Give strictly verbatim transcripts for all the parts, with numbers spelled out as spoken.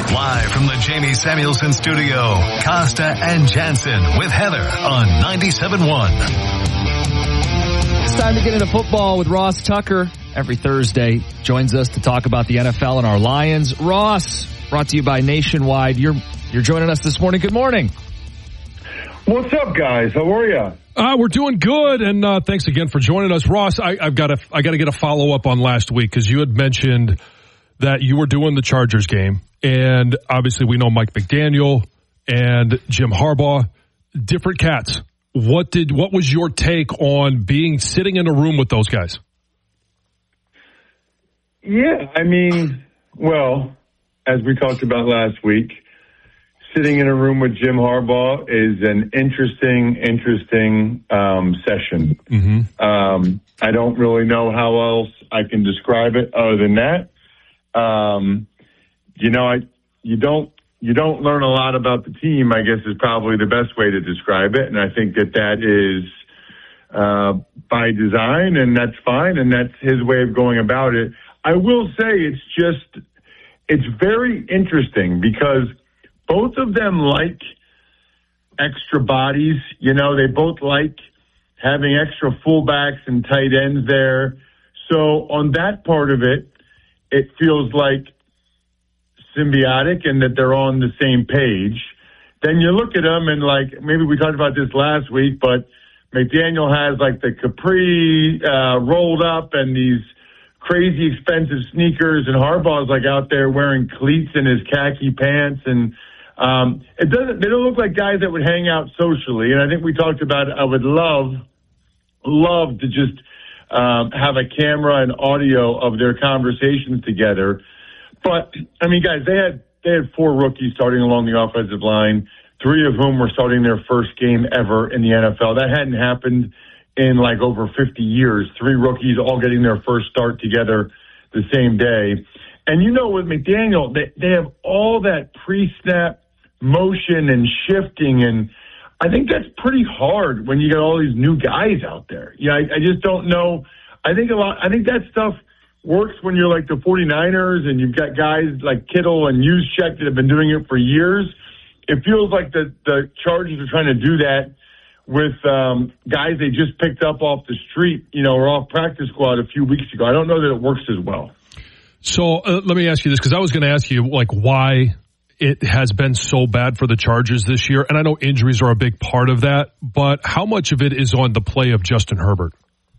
Live from the Jamie Samuelson studio, Costa and Jansen with Heather on ninety-seven point one. It's time to get into football with Ross Tucker. Every Thursday joins us to talk about the N F L and our Lions. Ross, brought to you by Nationwide. You're you're joining us this morning. Good morning. What's up, guys? How are you? Uh, we're doing good, and uh, thanks again for joining us, Ross. I, I've got to I got to get a follow up on last week because you had mentioned that you were doing the Chargers game, and obviously we know Mike McDaniel and Jim Harbaugh, different cats. What did what was your take on being sitting in a room with those guys? Yeah, I mean, well, as we talked about last week, sitting in a room with Jim Harbaugh is an interesting, interesting um, session. Mm-hmm. Um, I don't really know how else I can describe it other than that. Um, you know, I you don't you don't learn a lot about the team, I guess, is probably the best way to describe it, and I think that that is uh, by design, and that's fine, and that's his way of going about it. I will say it's just it's very interesting because both of them like extra bodies. You know, they both like having extra fullbacks and tight ends there. So on that part of it, it feels like symbiotic and that they're on the same page. Then you look at them and, like, maybe we talked about this last week, but McDaniel has, like, the capri uh, rolled up and these crazy expensive sneakers, and Harbaugh's, like, out there wearing cleats in his khaki pants, and um, it doesn't. They don't look like guys that would hang out socially. And I think we talked about it. I would love, love to just Um, have a camera and audio of their conversations together. But, I mean, guys, they had they had four rookies starting along the offensive line, three of whom were starting their first game ever in the N F L. That hadn't happened in, like, over fifty years. Three rookies all getting their first start together the same day. And, you know, with McDaniel, they, they have all that pre-snap motion and shifting, and I think that's pretty hard when you got all these new guys out there. Yeah, I, I just don't know. I think a lot. I think that stuff works when you're like the 49ers and you've got guys like Kittle and Juszczyk that have been doing it for years. It feels like the the Chargers are trying to do that with um, guys they just picked up off the street, you know, or off practice squad a few weeks ago. I don't know that it works as well. So uh, let me ask you this, because I was going to ask you, like, why it has been so bad for the Chargers this year. And I know injuries are a big part of that, but how much of it is on the play of Justin Herbert?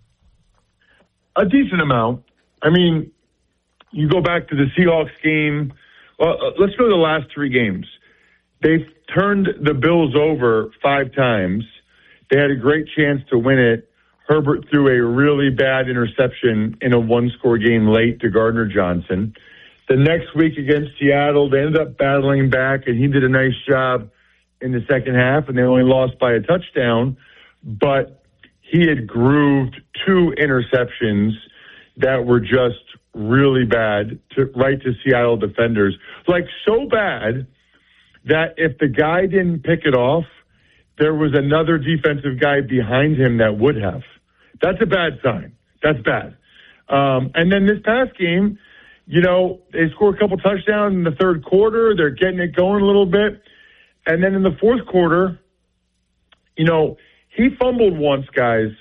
A decent amount. I mean, you go back to the Seahawks game. Well, let's go to the last three games. They've turned the Bills over five times. They had a great chance to win it. Herbert threw a really bad interception in a one-score game late to Gardner Johnson. The next week against Seattle, they ended up battling back, and he did a nice job in the second half, and they only lost by a touchdown. But he had grooved two interceptions that were just really bad to right to Seattle defenders. Like, so bad that if the guy didn't pick it off, there was another defensive guy behind him that would have. That's a bad sign. That's bad. Um, and then this past game, you know, they score a couple touchdowns in the third quarter. They're getting it going a little bit. And then in the fourth quarter, you know, he fumbled once, guys,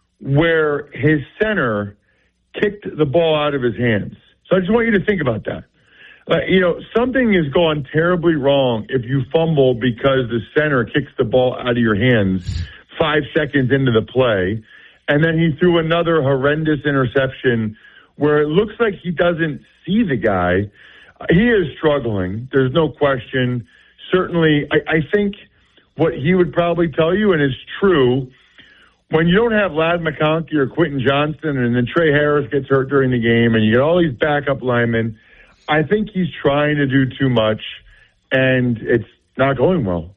where his center kicked the ball out of his hands. So I just want you to think about that. Uh, you know, something has gone terribly wrong if you fumble because the center kicks the ball out of your hands five seconds into the play. And then he threw another horrendous interception where it looks like he doesn't see the guy. He is struggling. There's no question. Certainly, I, I think what he would probably tell you, and it's true, when you don't have Ladd McConkey or Quentin Johnson and then Trey Harris gets hurt during the game and you get all these backup linemen, I think he's trying to do too much, and it's not going well.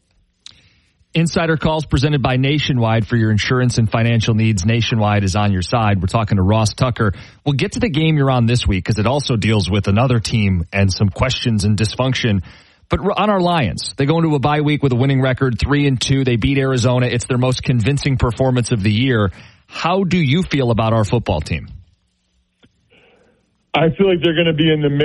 Insider calls presented by Nationwide for your insurance and financial needs. Nationwide is on your side. We're talking to Ross Tucker. We'll get to the game you're on this week because it also deals with another team and some questions and dysfunction. But on our Lions, they go into a bye week with a winning record, three and two. They beat Arizona. It's their most convincing performance of the year. How do you feel about our football team? I feel like they're going to be in the